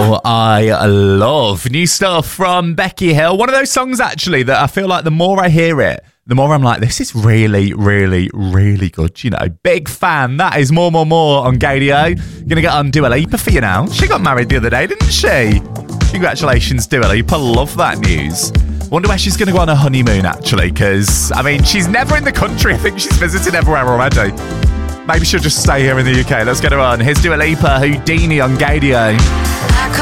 Now I love new stuff from Becky Hill. One of those songs, actually, that I feel like the more I hear it, the more I'm like, this is really, really, really good, you know. Big fan. That is More on Gadio. Gonna get on Dua Lipa for you now. She got married the other day, didn't she? Congratulations, Dua Lipa. Love that news. Wonder where she's going to go on a honeymoon, actually, because, I mean, she's never in the country. I think she's visited everywhere already. Maybe she'll just stay here in the UK. Let's get her on. Here's Dua Lipa, Houdini on Gadio.